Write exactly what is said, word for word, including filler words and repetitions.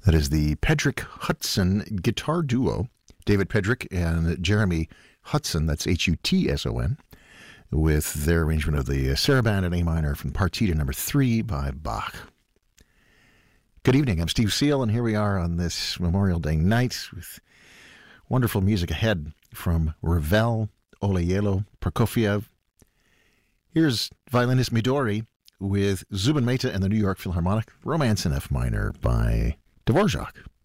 That is the Pedrick Hudson guitar duo, David Pedrick and Jeremy Hudson, that's H U T S O N, with their arrangement of the Sarabande in A minor from Partita number three by Bach. Good evening, I'm Steve Seal, and here we are on this Memorial Day night with wonderful music ahead from Ravel, Oleyelo, Prokofiev. Here's violinist Midori with Zubin Mehta and the New York Philharmonic, Romance in F minor by Dvorak.